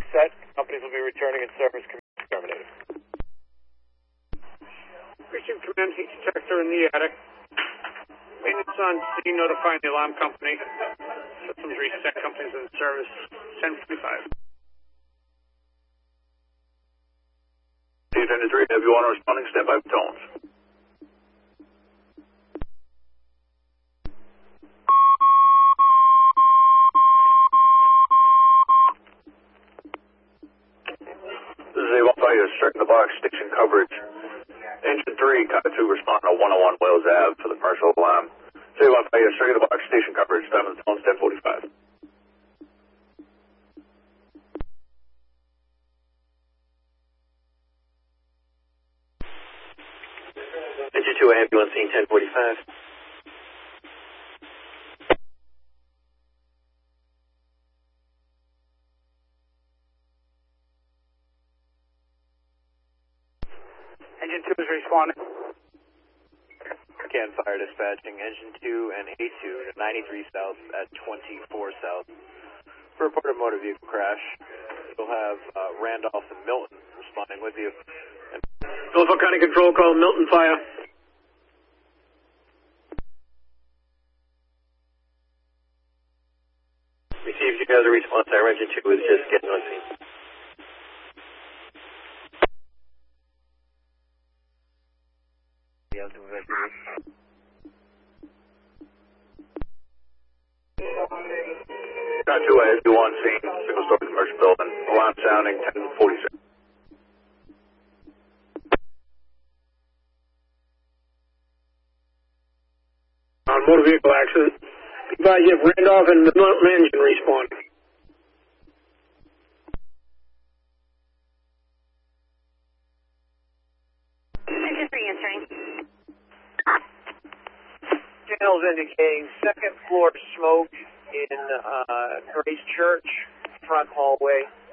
set. Companies will be returning in service. Terminated. Precinct Command, heat detector in the attic. Maintenance on scene, notifying the alarm company. Systems reset, companies in service, 10:45. Engine 3, W1 responding, standby for tones. This is A1 Fire, strike in the box, station coverage. Engine 3, Copy 2, respond to 101 Wales Ave for the commercial alarm. A1 Fire, strike in the box, station coverage, time of the tones, 10:45. Engine 2, ambulance scene 10:45. Engine 2 is responding. Can fire dispatching Engine 2 and A2 to 93 South at 24 South. For report of motor vehicle crash, we'll have Randolph and Milton responding with you. Norfolk County Control, call Milton Fire. Received, you guys a response. Our Engine 2 is just getting on scene. Got 2 as you on scene, single story commercial building, alarm sounding, 10:46. Motor vehicle accident. Advise you have Randolph and the Milton engine responding. Engine 3 answering. Channels indicating second floor smoke in Grace Church, front hallway.